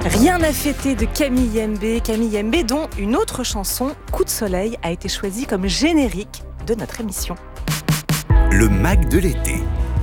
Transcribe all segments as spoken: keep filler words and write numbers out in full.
Rien à fêter de Camille Yembe, Camille Yembe dont une autre chanson, Coup de soleil, a été choisie comme générique de notre émission. Le Mag de l'été.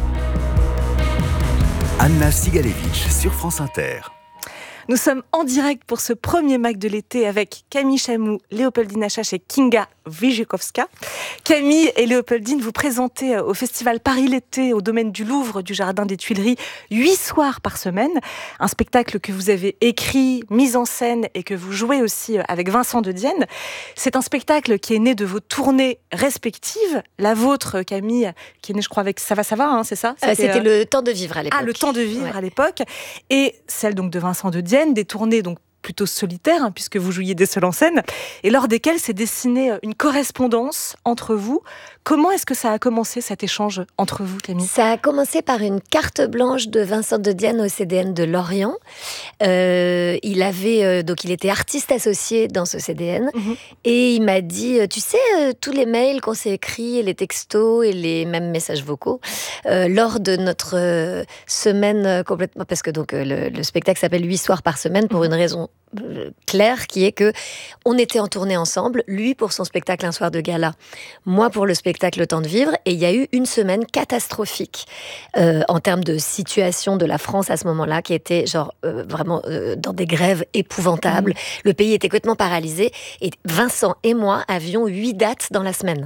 Anna Sigalevitch sur France Inter. Nous sommes en direct pour ce premier Mag de l'été avec Camille Chamou, Léopoldine Achache et Kinga Wyjekowska. Camille et Léopoldine, vous présentez au festival Paris l'été au domaine du Louvre du Jardin des Tuileries huit soirs par semaine. Un spectacle que vous avez écrit, mis en scène et que vous jouez aussi avec Vincent de Dienne. C'est un spectacle qui est né de vos tournées respectives. La vôtre, Camille, qui est née, je crois, avec Ça va, ça va, hein, c'est ça C'était, euh, c'était euh... le temps de vivre à l'époque. Ah, le temps de vivre ouais. à l'époque. Et celle donc de Vincent de Dienne, des tournées donc plutôt solitaires, hein, puisque vous jouiez des seuls en scène, et lors desquelles s'est dessinée une correspondance entre vous. Comment est-ce que ça a commencé, cet échange entre vous, Camille ? Ça a commencé par une carte blanche de Vincent de Dienne au C D N de Lorient. Euh, il avait, euh, donc il était artiste associé dans ce C D N, mm-hmm. et il m'a dit, tu sais, euh, tous les mails qu'on s'est écrits, et les textos, et les mêmes messages vocaux, euh, lors de notre euh, semaine euh, complètement, parce que donc euh, le, le spectacle s'appelle huit soirs par semaine pour une raison claire, qui est que on était en tournée ensemble, lui pour son spectacle Un soir de gala, moi pour le spectacle Le temps de vivre, et il y a eu une semaine catastrophique euh, en termes de situation de la France à ce moment-là, qui était genre euh, vraiment euh, dans des grèves épouvantables. Mmh. Le pays était complètement paralysé, et Vincent et moi avions huit dates dans la semaine.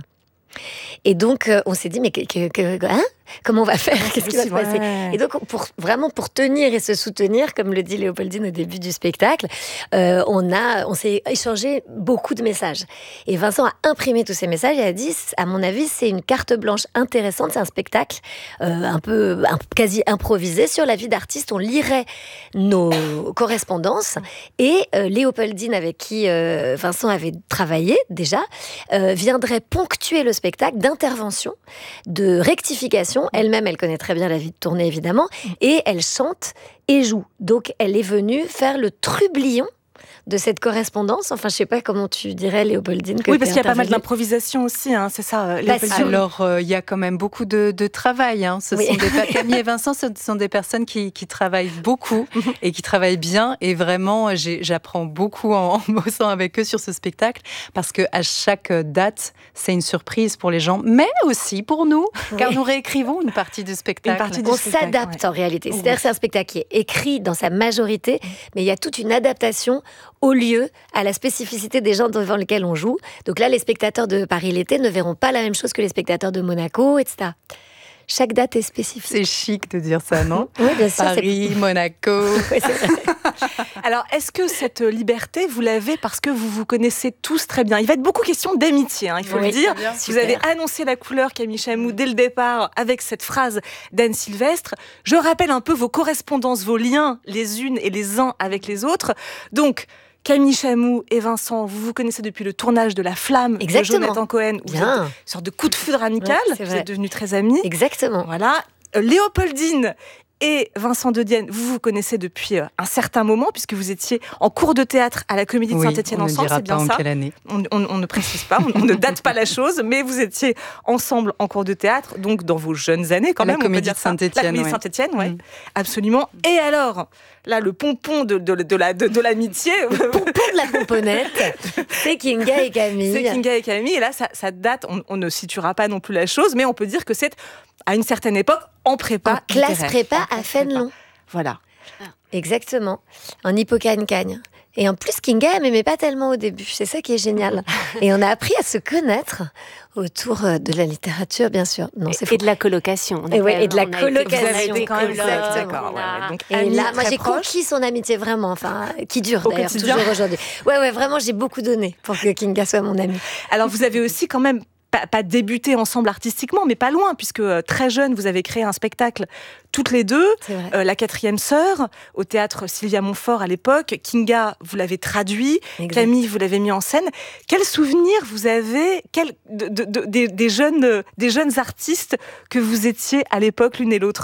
Et donc euh, on s'est dit mais que, que, que, hein comment on va faire, qu'est-ce qui va se passer? Et donc pour vraiment pour tenir et se soutenir, comme le dit Léopoldine au début du spectacle, euh, on a on s'est échangé beaucoup de messages. Et Vincent a imprimé tous ces messages et a dit, à mon avis, c'est une carte blanche intéressante, c'est un spectacle euh, un peu un, quasi improvisé sur la vie d'artiste. On lirait nos correspondances et euh, Léopoldine, avec qui euh, Vincent avait travaillé déjà, euh, viendrait ponctuer le spectacle d'intervention, de rectification. Elle-même, elle connaît très bien la vie de tournée, évidemment, et elle chante et joue. Donc, elle est venue faire le trublion de cette correspondance. Enfin, je ne sais pas comment tu dirais, Léopoldine. Que oui, parce qu'il y a pas mal d'improvisation aussi, hein, c'est ça, Léopoldine. Alors, euh, il y a quand même beaucoup de, de travail. Hein. Ce oui. sont des, Camille et Vincent, ce sont des personnes qui, qui travaillent beaucoup et qui travaillent bien. Et vraiment, j'ai, j'apprends beaucoup en, en bossant avec eux sur ce spectacle, parce qu'à chaque date, c'est une surprise pour les gens, mais aussi pour nous, oui. car nous réécrivons une partie du spectacle. Une partie du On spectacle, s'adapte ouais. en réalité. C'est-à-dire que c'est un spectacle qui est écrit dans sa majorité, mais il y a toute une adaptation au lieu, à la spécificité des gens devant lesquels on joue. Donc là, les spectateurs de Paris l'été ne verront pas la même chose que les spectateurs de Monaco, et cetera. Chaque date est spécifique. C'est chic de dire ça, non ? Oui, bien sûr. Paris, c'est... Monaco. Oui, c'est vrai. Alors, est-ce que cette liberté, vous l'avez parce que vous vous connaissez tous très bien ? Il va être beaucoup question d'amitié, hein, il faut oui, le dire. Bien, vous super. Avez annoncé la couleur, Camille Chamou, dès le départ, avec cette phrase d'Anne Sylvestre. Je rappelle un peu vos correspondances, vos liens, les unes et les uns avec les autres. Donc, Camille Chamou et Vincent, vous vous connaissez depuis le tournage de La Flamme Exactement. de Jonathan Cohen, où vous êtes une sorte de coup de foudre amical, ouais, vous êtes devenus très amis. Exactement. Voilà. Euh, Léopoldine et Vincent de Dienne, vous vous connaissez depuis un certain moment, puisque vous étiez en cours de théâtre à la Comédie de oui, Saint-Étienne ensemble, c'est bien pas ça. En quelle année. On, on, on ne précise pas, on, on ne date pas la chose, mais vous étiez ensemble en cours de théâtre, donc dans vos jeunes années quand la même. Comédie on peut dire de Saint-Étienne, La Comédie de Saint-Étienne, oui, mmh. absolument. Et alors, là, le pompon de, de, de, la, de, de l'amitié. Le pompon de la pomponnette, c'est Kinga et Camille. C'est Kinga et Camille, et là, ça, ça date, on, on ne situera pas non plus la chose, mais on peut dire que c'est, à une certaine époque, en prépa. En classe prépa à Fénelon. Voilà. Exactement. En hippocagne-cagne. Et en plus, Kinga, elle m'aimait pas tellement au début. C'est ça qui est génial. Et on a appris à se connaître autour de la littérature, bien sûr. Non, c'est et, et de la colocation. Et, ouais, et de la colocation. Vous avez été quand même Exactement. Ouais, ouais. Donc, et là, moi, j'ai proche. conquis son amitié, vraiment. Enfin, qui dure Au d'ailleurs, quotidien. toujours aujourd'hui. Ouais, ouais, vraiment, j'ai beaucoup donné pour que Kinga soit mon amie. Alors, vous avez aussi quand même Pas, pas débuté ensemble artistiquement, mais pas loin, puisque euh, très jeune, vous avez créé un spectacle toutes les deux, euh, La quatrième sœur, au théâtre Sylvia Montfort à l'époque. Kinga, vous l'avez traduit, exact. Camille, vous l'avez mis en scène. Quel souvenir vous avez quel, de, de, de, de, des, jeunes, euh, des jeunes artistes que vous étiez à l'époque l'une et l'autre ?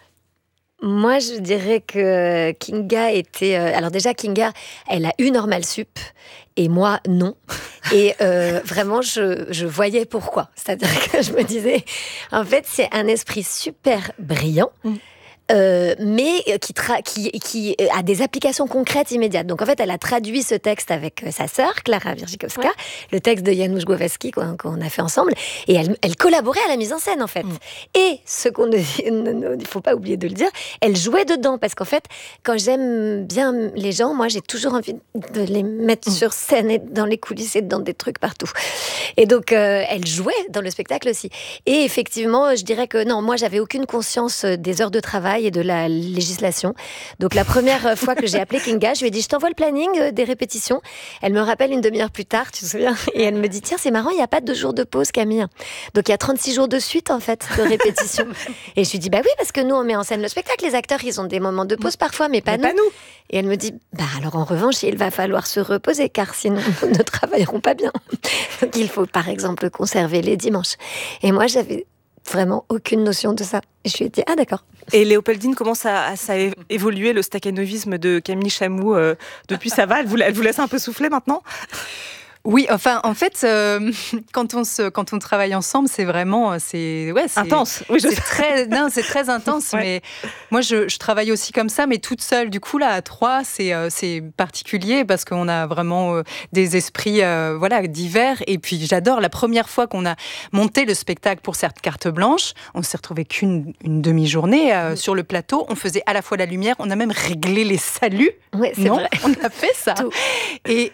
Moi, je dirais que Kinga était... Euh, alors déjà, Kinga, elle a eu Normal Sup, et moi, non. Et euh, vraiment, je, je voyais pourquoi. C'est-à-dire que je me disais, en fait, c'est un esprit super brillant, mmh. euh, mais qui, tra- qui, qui a des applications concrètes immédiates. Donc en fait, elle a traduit ce texte avec sa sœur, Clara Wierzchowska, ouais. le texte de Janusz Głowacki qu'on, qu'on a fait ensemble, et elle, elle collaborait à la mise en scène en fait. Mm. Et ce qu'on ne, il ne faut pas oublier de le dire, elle jouait dedans, parce qu'en fait, quand j'aime bien les gens, moi j'ai toujours envie de les mettre mmh. sur scène et dans les coulisses et dans des trucs partout. Et donc euh, elle jouait dans le spectacle aussi. Et effectivement, je dirais que non, moi j'avais aucune conscience des heures de travail et de la législation. Donc la première fois que j'ai appelé Kinga, je lui ai dit, je t'envoie le planning des répétitions. Elle me rappelle une demi-heure plus tard, tu te souviens, et elle me dit, tiens, c'est marrant, il n'y a pas de jour de pause, Camille. Donc il y a trente-six jours de suite en fait de répétition. Et je lui dis, bah oui, parce que nous on met en scène le spectacle, les acteurs ils ont des moments de pause parfois, mais pas, mais nous. pas nous. Et elle me dit, bah alors en revanche, il va falloir se reposer, car sinon nous ne travaillerons pas bien. Donc il faut par exemple conserver les dimanches. Et moi j'avais vraiment aucune notion de ça. Et je lui ai dit, ah d'accord. Et Léopoldine, comment ça a, ça a évolué le staccanovisme de Camille Chamou euh, depuis? Ça va, elle vous, elle vous laisse un peu souffler maintenant? Oui, enfin, en fait, euh, quand on se, quand on travaille ensemble, c'est vraiment, c'est, ouais, c'est intense. Oui, je c'est très, non, c'est très intense. Ouais. Mais moi, je, je travaille aussi comme ça, mais toute seule. Du coup, là, à trois, c'est, euh, c'est particulier parce qu'on a vraiment euh, des esprits, euh, voilà, divers. Et puis, j'adore. La première fois qu'on a monté le spectacle pour cette carte blanche, on s'est retrouvé qu'une une demi-journée euh, sur le plateau. On faisait à la fois la lumière, on a même réglé les saluts. Oui, c'est non, vrai. On a fait ça. Tout. Et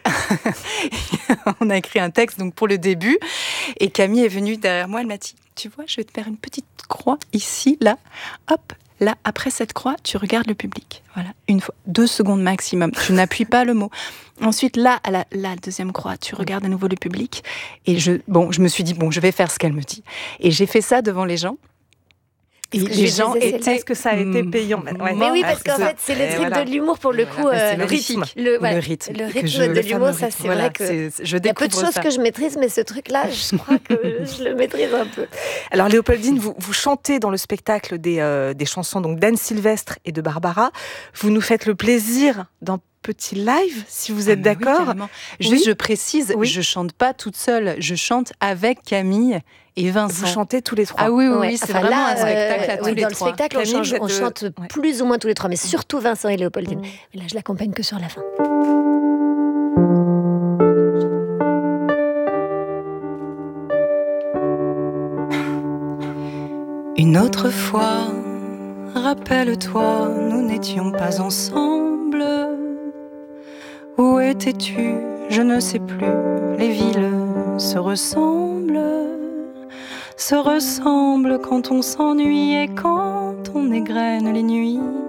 on a écrit un texte donc pour le début, et Camille est venue derrière moi, elle m'a dit, tu vois, je vais te faire une petite croix ici, là, hop, là, après cette croix, tu regardes le public, voilà, une fois, deux secondes maximum, tu n'appuies pas le mot. Ensuite, là, à la, la deuxième croix, tu regardes à nouveau le public, et je, bon, je me suis dit, bon, je vais faire ce qu'elle me dit, et j'ai fait ça devant les gens. Et les gens disais, étaient... Est-ce que ça a été payant? Ouais. Mais oui, parce qu'en fait, c'est le truc voilà. de l'humour pour le coup. Voilà. Euh, le rythme. Le, voilà. le rythme. Le rythme de l'humour, ça, c'est voilà, vrai que. C'est, je il y a peu de choses ça. que je maîtrise, mais ce truc-là, je crois que je le maîtrise un peu. Alors, Léopoldine, vous, vous chantez dans le spectacle des, euh, des chansons donc, d'Anne Sylvestre et de Barbara. Vous nous faites le plaisir d'un petit live, si vous êtes ah d'accord. Oui, Juste, oui. je précise, oui. je chante pas toute seule, je chante avec Camille et Vincent. Vous chantez tous les trois. Ah oui, oui, ouais. oui c'est enfin, vraiment là, un spectacle euh, à tous oui, les dans trois. Dans le spectacle, on, change, on de... chante ouais. plus ou moins tous les trois, mais surtout Vincent et Léopoldine. Mmh. Mais là, je l'accompagne que sur la fin. Une autre fois, rappelle-toi, nous n'étions pas ensemble. Où étais-tu? Je ne sais plus. Les villes se ressemblent, se ressemblent quand on s'ennuie et quand on égrène les nuits.